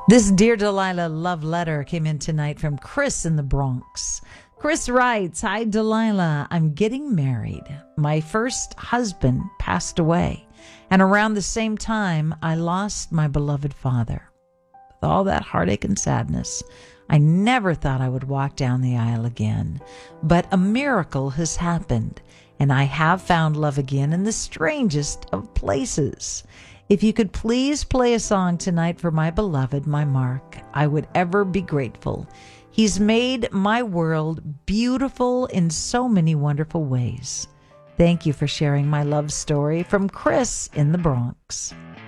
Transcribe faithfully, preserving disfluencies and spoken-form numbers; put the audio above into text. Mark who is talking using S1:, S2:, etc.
S1: This Dear Delilah love letter came in tonight from Chris in the Bronx. Chris writes, "Hi, Delilah. I'm getting married. My first husband passed away, and around the same time, I lost my beloved father. With all that heartache and sadness, I never thought I would walk down the aisle again. But a miracle has happened, and I have found love again in the strangest of places. If you could please play a song tonight for my beloved, my Mark, I would ever be grateful. He's made my world beautiful in so many wonderful ways. Thank you for sharing my love story." From Chris in the Bronx.